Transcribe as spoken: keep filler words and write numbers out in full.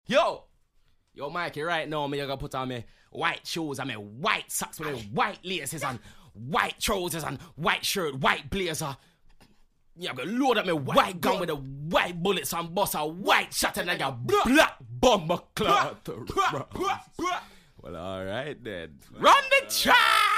Yo! Yo, Mikey, right now, me gonna put on my white shoes and my white socks with my white laces and white trousers and white shirt, white blazer. Yeah, I'm gonna load up my white gun with the white bullets and bust a white shot and like a black bomber clout. Well, alright then. Run the track!